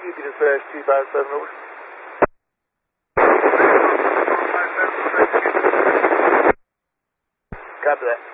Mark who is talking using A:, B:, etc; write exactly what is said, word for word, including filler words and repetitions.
A: E T dispatch two five seven over. Copy that.